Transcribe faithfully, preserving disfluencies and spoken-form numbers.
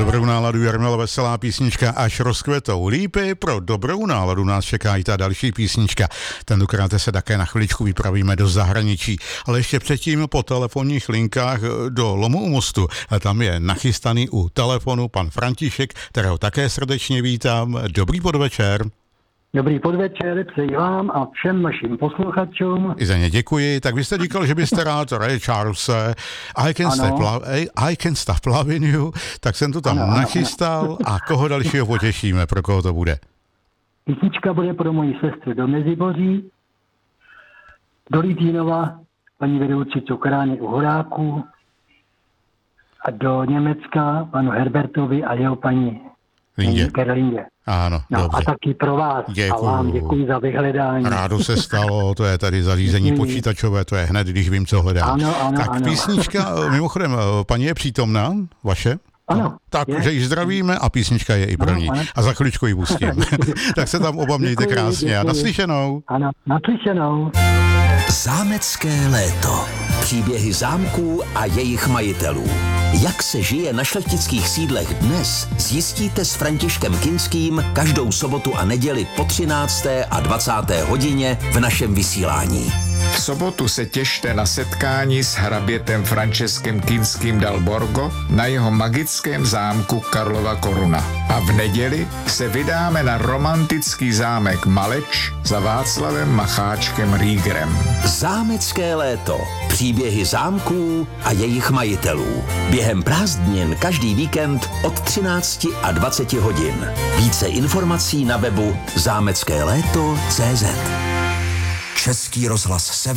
dobrou náladu Jarmila Veselá písnička Až rozkvetou lípy. Pro dobrou náladu nás čeká i ta další písnička. Tentokrát se také na chviličku vypravíme do zahraničí, ale ještě předtím po telefonních linkách do Lomu u Mostu. A tam je nachystaný u telefonu pan František, kterého také srdečně vítám. Dobrý podvečer. Dobrý podvečer, přeji vám a všem našim posluchačům. I za ně děkuji. Tak vy jste říkal, že byste rád Ray Charlese, I Can, stop, I can Stop Loving You, tak jsem to tam ano, nachystal ano. A koho dalšího potěšíme, pro koho to bude? Písnička bude pro moji sestru do Meziboří, do Litínova, paní vedoucí Cukrány u Horáků a do Německa panu Herbertovi a jeho paní Lindě. Lindě. Ano, no, dobře. A taky pro vás. Děkuju. A vám děkuji za vyhledání. Rádo se stalo, to je tady zařízení děkuji. Počítačové, to je hned, když vím, co hledám. Ano, ano, tak ano. Písnička, mimochodem, paní je přítomná, vaše? Ano. Takže ji zdravíme a písnička je i pro ní. A za chviličku ji pustím. Tak se tam oba mějte děkuji, krásně děkuji. A naslyšenou. Ano, naslyšenou. Zámecké léto. Příběhy zámků a jejich majitelů. Jak se žije na šlechtických sídlech dnes, zjistíte s Františkem Kinským každou sobotu a neděli po třinácté a dvacáté hodině v našem vysílání. V sobotu se těšte na setkání s hrabětem Franceskem Kinským dal Borgo na jeho magickém zámku Karlova Koruna. A v neděli se vydáme na romantický zámek Maleč za Václavem Macháčkem Riegerem. Zámecké léto. Příběhy zámků a jejich majitelů. Během prázdnin každý víkend od třinácti a dvaceti hodin. Více informací na webu zámecké léto tečka cé zet. Český rozhlas Sever.